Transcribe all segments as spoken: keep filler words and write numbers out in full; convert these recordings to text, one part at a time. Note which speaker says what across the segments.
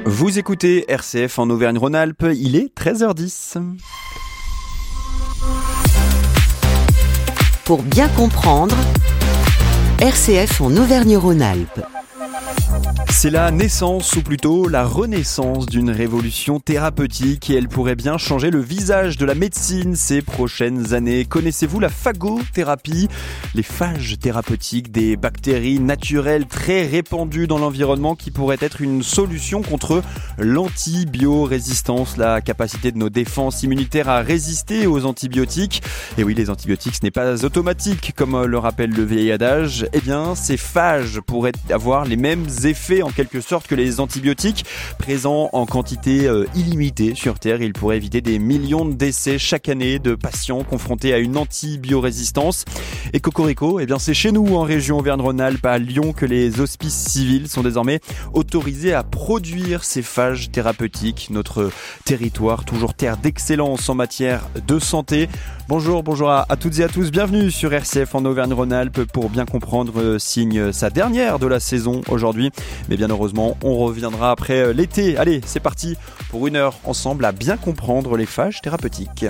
Speaker 1: Vous écoutez R C F en Auvergne-Rhône-Alpes, il est treize heures dix.
Speaker 2: Pour bien comprendre, R C F en Auvergne-Rhône-Alpes.
Speaker 1: C'est la naissance, ou plutôt la renaissance d'une révolution thérapeutique et elle pourrait bien changer le visage de la médecine ces prochaines années. Connaissez-vous la phagothérapie? Les phages thérapeutiques, des bactéries naturelles très répandues dans l'environnement qui pourraient être une solution contre l'antibiorésistance, la capacité de nos défenses immunitaires à résister aux antibiotiques. Et oui, les antibiotiques, ce n'est pas automatique, comme le rappelle le vieil adage. Eh bien, ces phages pourraient avoir les mêmes effets en quelque sorte que les antibiotiques, présents en quantité euh, illimitée sur Terre. Ils pourraient éviter des millions de décès chaque année de patients confrontés à une antibiorésistance. Et cocorico, eh bien c'est chez nous en région Auvergne-Rhône-Alpes, à Lyon, que les hospices civils sont désormais autorisés à produire ces phages thérapeutiques. Notre territoire, toujours terre d'excellence en matière de santé. Bonjour, bonjour à, à toutes et à tous. Bienvenue sur R C F en Auvergne-Rhône-Alpes pour bien comprendre, euh, signe sa dernière de la saison aujourd'hui. Mais bien heureusement, on reviendra après l'été. Allez, c'est parti pour une heure ensemble à bien comprendre les phages thérapeutiques.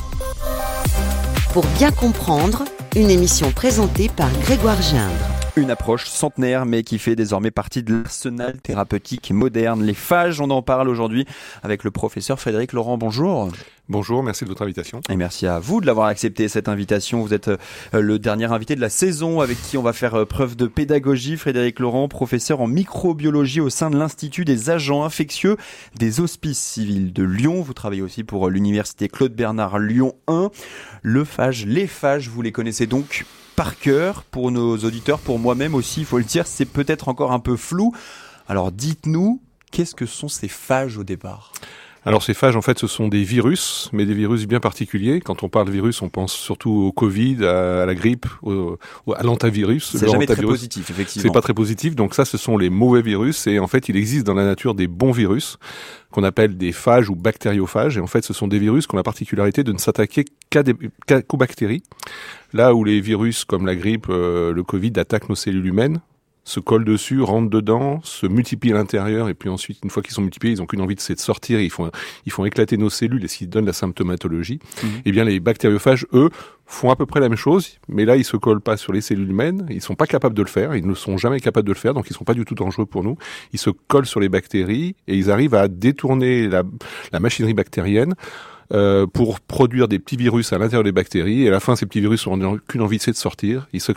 Speaker 2: Pour bien comprendre, une émission présentée par Grégoire Gindre.
Speaker 1: Une approche centenaire mais qui fait désormais partie de l'arsenal thérapeutique moderne. Les phages, on en parle aujourd'hui avec le professeur Frédéric Laurent. Bonjour.
Speaker 3: Bonjour, merci de votre invitation.
Speaker 1: Et merci à vous de l'avoir accepté, cette invitation. Vous êtes le dernier invité de la saison avec qui on va faire preuve de pédagogie. Frédéric Laurent, professeur en microbiologie au sein de l'Institut des agents infectieux des hospices civils de Lyon. Vous travaillez aussi pour l'université Claude Bernard Lyon un. Le phage, les phages, vous les connaissez donc par cœur. Pour nos auditeurs, pour moi-même aussi, il faut le dire, c'est peut-être encore un peu flou. Alors dites-nous, qu'est-ce que sont ces phages au départ ?
Speaker 3: Alors ces phages, en fait, ce sont des virus, mais des virus bien particuliers. Quand on parle de virus, on pense surtout au Covid, à, à la grippe, au, au, à l'antavirus.
Speaker 1: C'est jamais très positif, effectivement.
Speaker 3: C'est pas très positif, donc ça, ce sont les mauvais virus. Et en fait, il existe dans la nature des bons virus, qu'on appelle des phages ou bactériophages. Et en fait, ce sont des virus qui ont la particularité de ne s'attaquer qu'à des, qu'à, qu'aux bactéries. Là où les virus, comme la grippe, euh, le Covid, attaquent nos cellules humaines, se collent dessus, rentrent dedans, se multiplient à l'intérieur, et puis ensuite, une fois qu'ils sont multipliés, ils n'ont qu'une envie, c'est de sortir, et ils font, ils font éclater nos cellules, et ce qui donne la symptomatologie. Mmh. Eh bien, les bactériophages, eux, font à peu près la même chose, mais là, ils se collent pas sur les cellules humaines, ils sont pas capables de le faire, ils ne sont jamais capables de le faire, donc ils sont pas du tout dangereux pour nous. Ils se collent sur les bactéries, et ils arrivent à détourner la, la machinerie bactérienne, Euh, pour produire des petits virus à l'intérieur des bactéries, et à la fin, ces petits virus n'ont qu'une envie, c'est de sortir. Ils se